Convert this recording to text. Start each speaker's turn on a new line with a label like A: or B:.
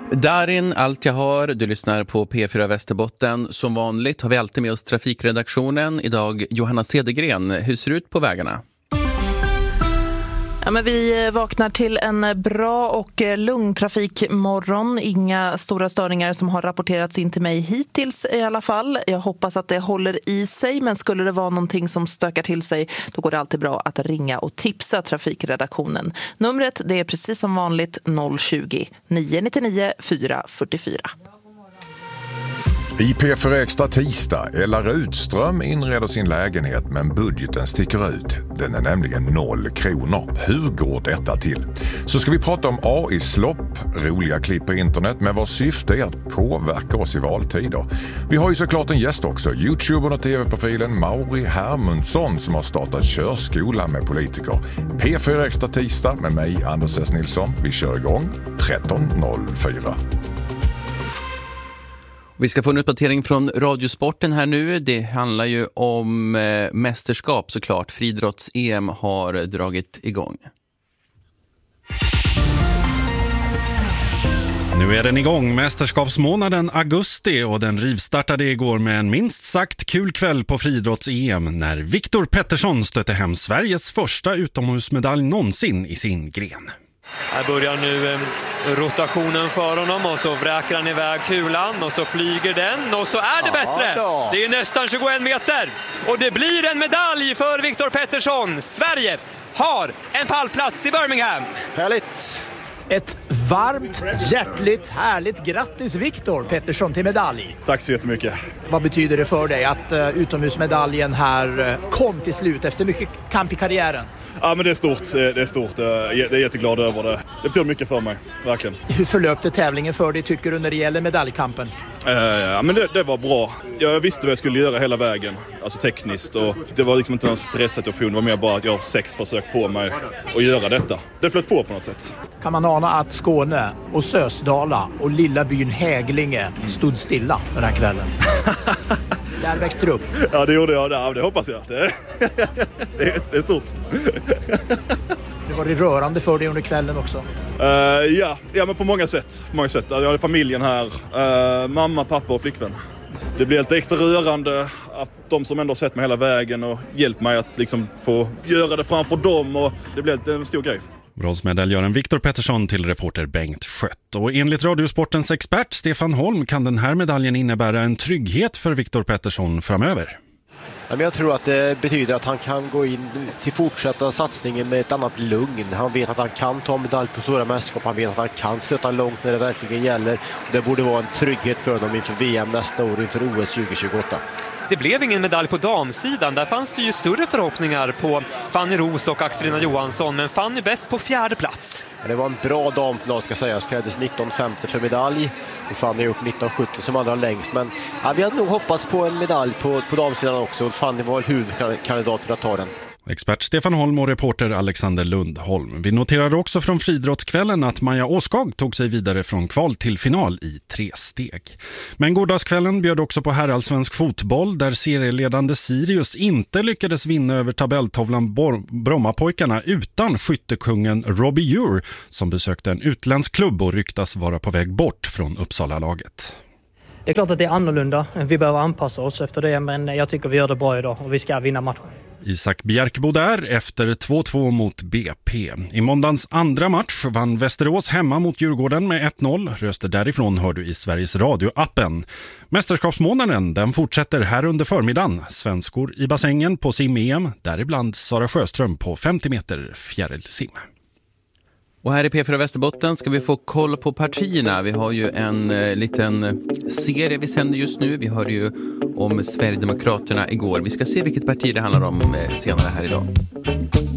A: Darin, allt jag har. Du lyssnar på P4 Västerbotten. Som vanligt har vi alltid med oss trafikredaktionen. Idag Johanna Cedergren. Hur ser det ut på vägarna?
B: Ja, men vi vaknar till en bra och lugn trafikmorgon. Inga stora störningar som har rapporterats in till mig hittills i alla fall. Jag hoppas att det håller i sig, men skulle det vara någonting som stökar till sig, då går det alltid bra att ringa och tipsa trafikredaktionen. Numret, det är precis som vanligt 020 999 444.
C: I P4 Extra tisdag, Ella Rudström inreder sin lägenhet men budgeten sticker ut. Den är nämligen 0 kronor. Hur går detta till? Så ska vi prata om AI-slopp, roliga klipp på internet med vars syfte är att påverka oss i valtider. Vi har ju såklart en gäst också, YouTubern och tv-profilen Mauri Hermundsson som har startat körskola med politiker. P4 Extra tisdag med mig, Anders S. Nilsson. Vi kör igång 13.04.
A: Vi ska få en uppdatering från Radiosporten här nu. Det handlar ju om mästerskap såklart. Friidrotts-EM har dragit igång.
D: Nu är den igång, mästerskapsmånaden augusti, och den rivstartade igår med en minst sagt kul kväll på friidrotts-EM när Viktor Pettersson stötte hem Sveriges första utomhusmedalj någonsin i sin gren.
E: Här börjar nu rotationen för honom och så vräker han iväg kulan och så flyger den och så är det bättre. Det är nästan 21 meter och det blir en medalj för Viktor Pettersson. Sverige har en pallplats i Birmingham.
F: Härligt. Ett varmt, hjärtligt, härligt grattis Viktor Pettersson till medalj.
G: Tack så jättemycket.
F: Vad betyder det för dig att utomhusmedaljen här kom till slut efter mycket kamp i karriären?
G: Ja, men det är stort. Det är stort. Jag är jätteglad över det. Det betyder mycket för mig, verkligen.
F: Hur förlöpte tävlingen för dig, tycker du, när det gäller medaljkampen?
G: Ja, men det var bra. Jag visste vad jag skulle göra hela vägen, alltså tekniskt. Och det var liksom inte någon stresssituation. Det var mer bara att jag har 6 försök på mig att göra detta. Det flöt på något sätt. Kan
F: man ana att Skåne och Sösdala och lilla byn Häglinge stod stilla den här kvällen? Där växte du upp. Ja, det gjorde jag. Ja, det hoppas jag. Det är stort. Det var det rörande för dig under kvällen också? Ja, men på många sätt. Jag har familjen här. Mamma, pappa och flickvän. Det blir lite extra rörande att de som ändå har sett mig hela vägen och hjälpt mig att liksom få göra det framför dem. Och det blir en stor grej.
D: Bronsmedaljören Viktor Pettersson till reporter Bengt Schött. Och enligt Radiosportens expert Stefan Holm kan den här medaljen innebära en trygghet för Viktor Pettersson framöver.
H: Jag tror att det betyder att han kan gå in till fortsätta satsningen med ett annat lugn. Han vet att han kan ta medalj på stora mästerskap. Han vet att han kan stöta långt när det verkligen gäller. Det borde vara en trygghet för honom inför VM nästa år, inför OS 2028.
E: Det blev ingen medalj på damsidan. Där fanns det ju större förhoppningar på Fanny Ros och Axelina Johansson. Men Fanny bäst på 4:e plats.
H: Det var en bra damfinal ska sägas. Krävdes 19.50 för medalj. Och Fanny upp 19.70 som allra längst. Men ja, vi hade nog hoppats på en medalj på damsidan också. Fanny var huvudkandidat till att ta den.
D: Expert Stefan Holm och reporter Alexander Lundholm. Vi noterade också från friidrottskvällen att Maja Åskag tog sig vidare från kval till final i 3 steg. Men gårdagskvällen bjöd också på herrallsvensk fotboll där serieledande Sirius inte lyckades vinna över tabelltavlan Brommapojkarna utan skyttekungen Robbie Ure som besökte en utländsk klubb och ryktas vara på väg bort från Uppsala-laget.
I: Det är klart att det är annorlunda. Vi behöver anpassa oss efter det, men jag tycker vi gör det bra idag och vi ska vinna matchen.
D: Isak Bjerkbo där efter 2-2 mot BP. I måndagens andra match vann Västerås hemma mot Djurgården med 1-0. Röster därifrån hör du i Sveriges Radio-appen. Mästerskapsmånaden den fortsätter här under förmiddagen. Svenskor i bassängen på sim-EM, däribland Sara Sjöström på 50 meter fjärilsim.
A: Och här i P4 Västerbotten ska vi få koll på partierna. Vi har ju en liten serie vi sänder just nu. Vi hörde ju om Sverigedemokraterna igår. Vi ska se vilket parti det handlar om senare här idag.